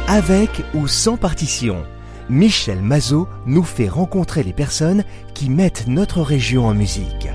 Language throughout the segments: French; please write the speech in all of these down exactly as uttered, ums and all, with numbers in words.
Avec ou sans partition, Michel Mazot nous fait rencontrer les personnes qui mettent notre région en musique.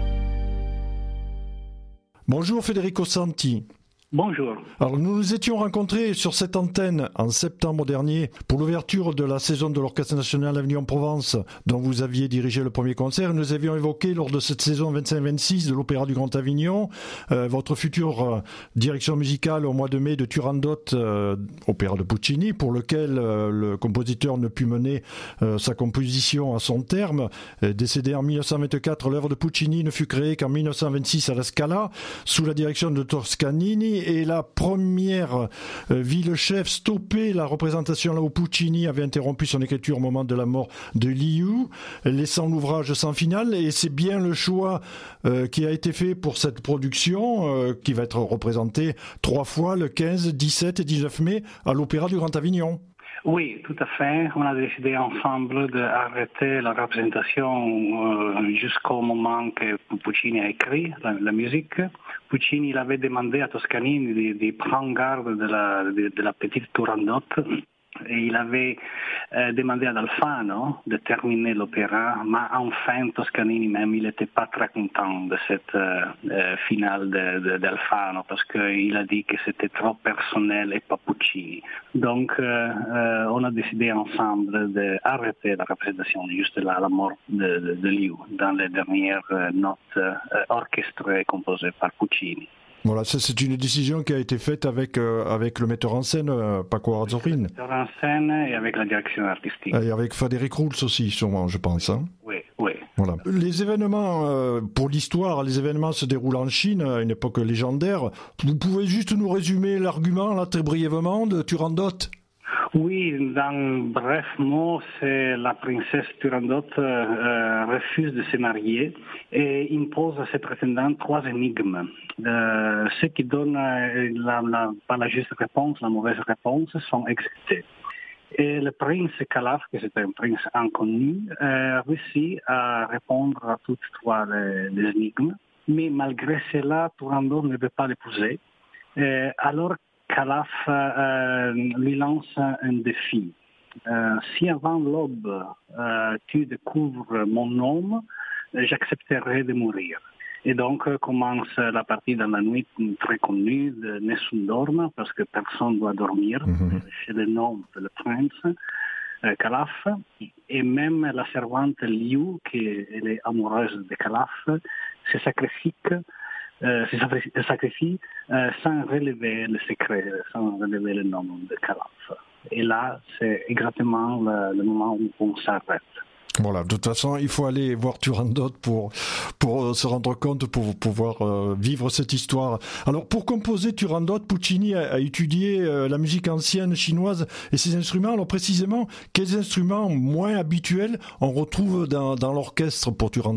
Bonjour Federico Santi. Bonjour. Alors nous nous étions rencontrés sur cette antenne en septembre dernier pour l'ouverture de la saison de l'Orchestre National Avignon-Provence dont vous aviez dirigé le premier concert. Nous avions évoqué lors de cette saison vingt-cinq vingt-six de l'Opéra du Grand Avignon euh, votre future euh, direction musicale au mois de mai de Turandot, euh, opéra de Puccini, pour lequel euh, le compositeur ne put mener euh, sa composition à son terme. Euh, décédé en dix-neuf cent vingt-quatre, l'œuvre de Puccini ne fut créée qu'en dix-neuf cent vingt-six à la Scala sous la direction de Toscanini. Et la première euh, ville-chef stoppait la représentation là où Puccini avait interrompu son écriture au moment de la mort de Liu, laissant l'ouvrage sans finale. Et c'est bien le choix euh, qui a été fait pour cette production euh, qui va être représentée trois fois le quinze, dix-sept et dix-neuf mai à l'Opéra du Grand Avignon. Oui, tout à fait. On a décidé ensemble d'arrêter la représentation euh, jusqu'au moment que Puccini a écrit la, la musique. Puccini il avait demandé à Toscanini de, de prendre garde de la, de, de la petite Turandot. Et il avait euh, demandé à Alfano de terminer l'opéra, mais enfin Toscanini même, il n'était pas très content de cette euh, euh, finale de, de, d'Alfano parce qu'il a dit que c'était trop personnel et pas Puccini. Donc euh, euh, on a décidé ensemble d'arrêter la représentation juste là, à la mort de, de, de Liu dans les dernières euh, notes euh, orchestrées et composées par Puccini. Voilà, ça c'est une décision qui a été faite avec, euh, avec le metteur en scène, euh, Paco Arzorrin. Le metteur en scène et avec la direction artistique. Et avec Frédéric Rouls aussi, sûrement, je pense. Hein. Oui, oui. Voilà. Les événements, euh, pour l'histoire, les événements se déroulent en Chine, à une époque légendaire. Vous pouvez juste nous résumer l'argument, là, très brièvement, de Turandot ? Oui, dans bref mot, c'est la princesse Turandot euh, refuse de se marier et impose à ses prétendants trois énigmes. Euh, ceux qui donnent euh, la, la, pas la juste réponse, la mauvaise réponse, sont exécutés. Et le prince Calaf, qui est un prince inconnu, euh, réussit à répondre à toutes trois les, les énigmes, mais malgré cela, Turandot ne veut pas l'épouser. Euh, alors Calaf euh, lui lance un défi. Euh, si avant l'aube euh, tu découvres mon nom, j'accepterai de mourir. Et donc euh, commence la partie dans la nuit très connue de Nessun Dorma, parce que personne ne doit dormir. Mm-hmm. C'est le nom de le prince euh, Calaf. Et même la servante Liu, qui elle est amoureuse de Calaf, se sacrifie. Euh, se sacrifie euh, sans relever le secret, sans relever le nom de Calaf. Et là, c'est exactement le, le moment où on s'arrête. Voilà, de toute façon, il faut aller voir Turandot pour, pour euh, se rendre compte, pour pouvoir euh, vivre cette histoire. Alors, pour composer Turandot, Puccini a, a étudié euh, la musique ancienne chinoise et ses instruments. Alors, précisément, quels instruments moins habituels on retrouve dans, dans l'orchestre pour Turandot ?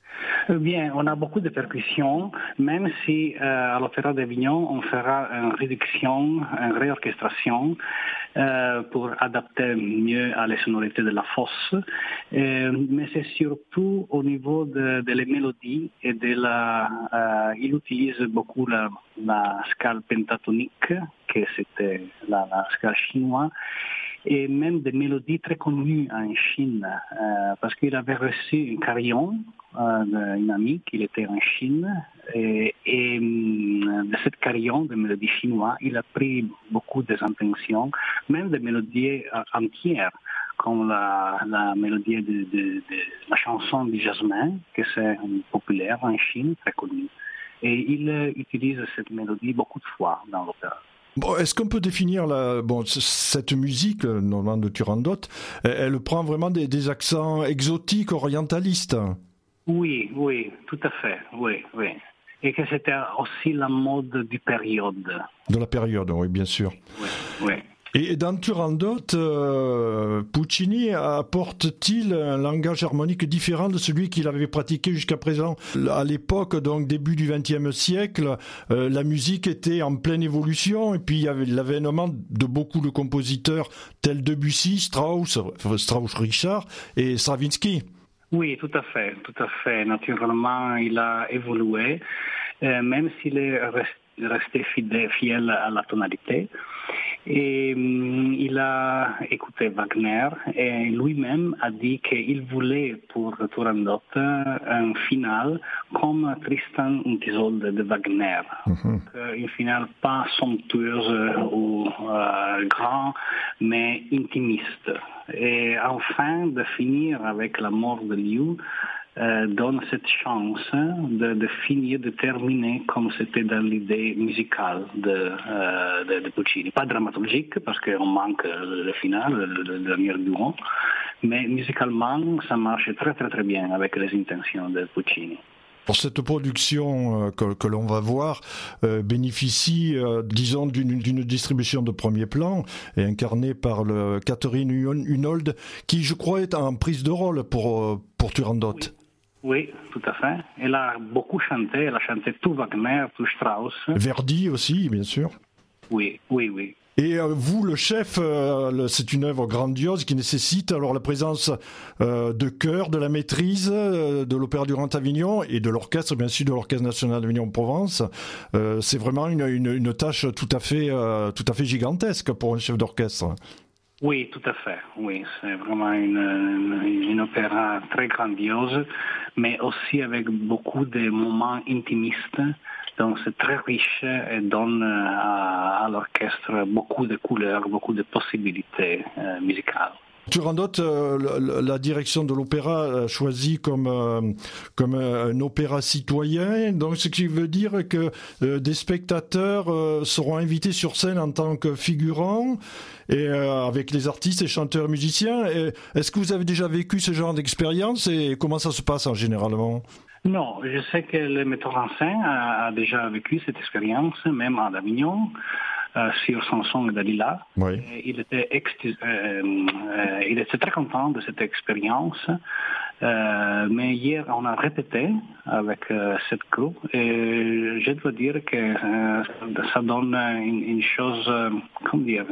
Bien, on a beaucoup de percussions, même si euh, à l'Opéra d'Avignon, on fera une réduction, une réorchestration euh, pour adapter mieux à les sonorités de la fosse. Euh, mais c'est surtout au niveau de, de les mélodies et de la... Euh, il utilise beaucoup la, la scale pentatonique, que c'était la, la scale chinoise, et même des mélodies très connues en Chine, euh, parce qu'il avait reçu un carillon euh, d'un ami qui était en Chine, et, et de cette carillon de mélodies chinoises, il a pris beaucoup des intentions, même des mélodies euh, entières, comme la, la mélodie de, de, de la chanson du jasmin, que c'est populaire en Chine, très connue. Et il euh, utilise cette mélodie beaucoup de fois dans l'opéra. Bon, est-ce qu'on peut définir la, bon, cette musique, normalement de Turandot, elle, elle prend vraiment des, des accents exotiques, orientalistes ? Oui, oui, tout à fait, oui, oui. Et que c'était aussi la mode du période. De la période, oui, bien sûr. Oui, oui. Et dans Turandot, euh, Puccini apporte-t-il un langage harmonique différent de celui qu'il avait pratiqué jusqu'à présent ? À l'époque, donc début du vingtième siècle, euh, la musique était en pleine évolution et puis il y avait l'avènement de beaucoup de compositeurs tels Debussy, Strauss, Strauss-Richard et Stravinsky. Oui, tout à fait, tout à fait. Naturellement, il a évolué, euh, même s'il est resté resté fidèle, fidèle à la tonalité. Et hum, il a écouté Wagner et lui-même a dit qu'il voulait pour Turandot un final comme Tristan und Isolde de Wagner. Mm-hmm. Donc, une finale pas somptueuse ou euh, grand, mais intimiste. Et enfin, de finir avec la mort de Liu, Euh, donne cette chance de, de finir, de terminer comme c'était dans l'idée musicale de, euh, de, de Puccini. Pas dramaturgique, parce qu'on manque le, le final, le, le dernier duo, mais musicalement, ça marche très très très bien avec les intentions de Puccini. Pour cette production euh, que, que l'on va voir euh, bénéficie, euh, disons, d'une, d'une distribution de premier plan et incarnée par le Catherine Hunold, qui, je crois, est en prise de rôle pour, pour Turandot. Oui. Oui, tout à fait. Elle a beaucoup chanté, elle a chanté tout Wagner, tout Strauss. Verdi aussi, bien sûr. Oui, oui, oui. Et euh, vous, le chef, euh, le, c'est une œuvre grandiose qui nécessite alors la présence euh, de chœur, de la maîtrise, euh, de l'Opéra du Grand Avignon et de l'orchestre, bien sûr, de l'Orchestre National d'Avignon-Provence. Euh, c'est vraiment une, une, une tâche tout à fait, euh, tout à fait gigantesque pour un chef d'orchestre. Oui, tout à fait. Oui, c'est vraiment une, une, une opéra très grandiose, mais aussi avec beaucoup de moments intimistes. Donc c'est très riche et donne à, à l'orchestre beaucoup de couleurs, beaucoup de possibilités euh, musicales. Turandot, euh, la, la direction de l'opéra a choisi comme, euh, comme un opéra citoyen, donc ce qui veut dire que euh, des spectateurs euh, seront invités sur scène en tant que figurants, et euh, avec les artistes et chanteurs musiciens. Et est-ce que vous avez déjà vécu ce genre d'expérience et comment ça se passe en généralement ? Non, je sais que le metteur en scène a, a déjà vécu cette expérience, même à Avignon. Euh, sur Samson et Dalila. Oui. Il était, ex- euh, euh, il était très content de cette expérience. Euh, mais hier, on a répété avec euh, cette groupe et je dois dire que euh, ça donne une, une chose, euh, comment dire,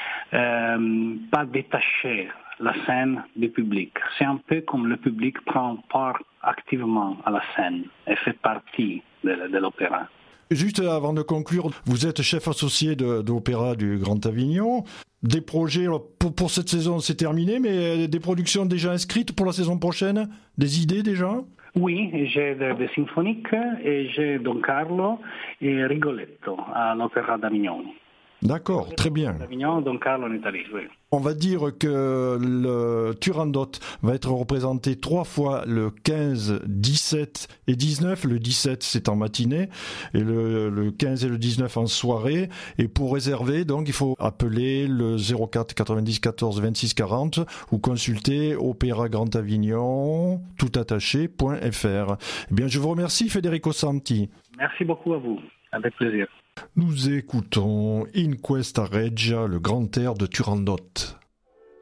euh, pas détacher la scène du public. C'est un peu comme le public prend part activement à la scène et fait partie de, de l'opéra. Juste avant de conclure, vous êtes chef associé de, de l'Opéra du Grand Avignon. Des projets, pour, pour cette saison c'est terminé, mais des productions déjà inscrites pour la saison prochaine? Des idées déjà? Oui, j'ai des de symphoniques et j'ai Don Carlo et Rigoletto à l'Opéra d'Avignon. D'accord, très bien. Avignon, Don Carlo en Italie, oui. On va dire que le Turandot va être représenté trois fois le quinze, dix-sept et dix-neuf. Le dix-sept, c'est en matinée, et le, le quinze et le dix-neuf en soirée. Et pour réserver, donc, il faut appeler le zéro quatre quatre-vingt-dix quatorze vingt-six quarante ou consulter opéra grand avignon tout attaché point f r. Eh bien, je vous remercie, Federico Santi. Merci beaucoup à vous. Avec plaisir. Nous écoutons In Questa Regia, le grand air de Turandot.